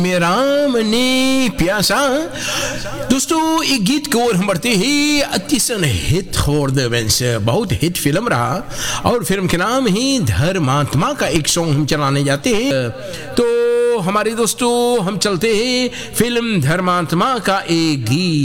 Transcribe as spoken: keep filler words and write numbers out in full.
में राम ने प्यासा। दोस्तों एक गीत की ओर हम बढ़ते हैं। अतिशन हिट फॉर द वेंस, बहुत हिट फिल्म रहा और फिल्म के नाम ही धर्मात्मा का एक सॉन्ग हम चलाने जाते हैं। तो हमारे दोस्तों हम चलते हैं फिल्म धर्मात्मा का एक गीत।